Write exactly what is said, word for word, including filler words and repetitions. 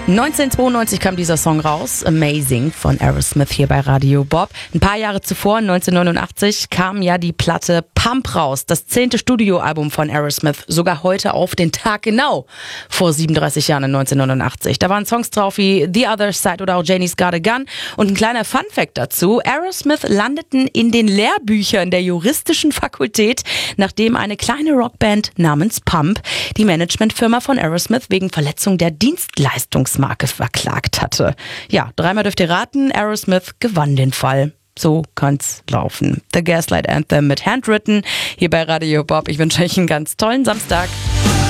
neunzehnhundertzweiundneunzig kam dieser Song raus, Amazing von Aerosmith hier bei Radio Bob. Ein paar Jahre zuvor, neunzehnhundertneunundachtzig, kam ja die Platte Pump raus, das zehnte Studioalbum von Aerosmith, sogar heute auf den Tag genau vor siebenunddreißig Jahren in neunzehnhundertneunundachtzig. Da waren Songs drauf wie The Other Side oder auch Janie's Got a Gun. Und ein kleiner Funfact dazu, Aerosmith landeten in den Lehrbüchern der juristischen Fakultät, nachdem eine kleine Rockband namens Pump die Managementfirma von Aerosmith wegen Verletzung der Dienstleistungsmarke verklagt hatte. Ja, dreimal dürft ihr raten, Aerosmith gewann den Fall. So kann's laufen. The Gaslight Anthem mit Handwritten hier bei Radio Bob. Ich wünsche euch einen ganz tollen Samstag.